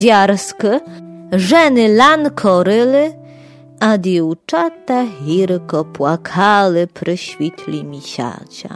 dziarsky, żeny lankoryly, a dievčata hirko płakały przy świtli misiacia.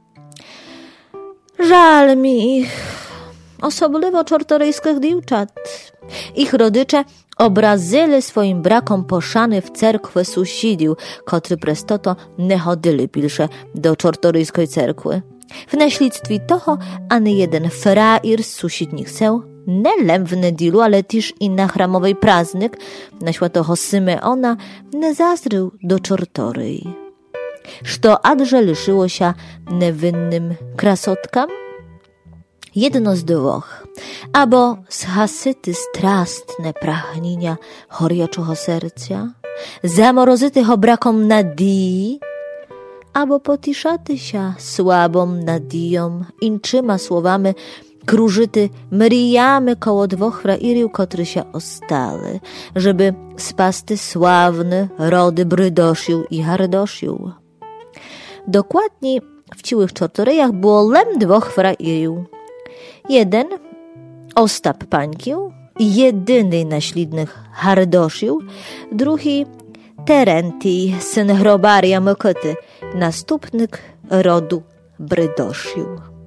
Żal mi ich, osobliwo czortoryjskich dievčat. Ich rodycze obrazili swoim brakom poszany w cerkwy susidił, kotry prestoto nie chodzili pilsze do czortoryjskiej cerkwy. W naślictwie toho ani jeden frair z susidnich seł nie lem w nedzilu, ale też i na chramowej praznik, na świętego Symeona, nie zazrył do czortoryi. Što adże lyszyło się niewinnym krasotkam? Jedno z dwóch, abo zhasyty strastne pragnienia chorjaczego serca, zamorozytych obrakom nadii, abo potiszaty się słabą nadiją, inczyma słowami krużyty mryjamy koło dwóch frairiów, kotry się ostali, żeby spasty sławny rody Brydosił i Hardosił. Dokładnie w ciłych czortoryjach było lem dwóch frairiów. Jeden, Ostap Pańkił, jedyny naśladnych Hardosił, drugi, Terentij, syn Hrobaria Mykyty, następnik rodu Brydosił.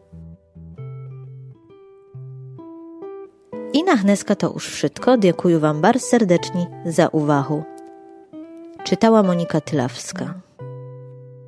I na dneska to już wszystko. Dziękuję wam bardzo serdecznie za uwagę. Czytała Monika Tylawska.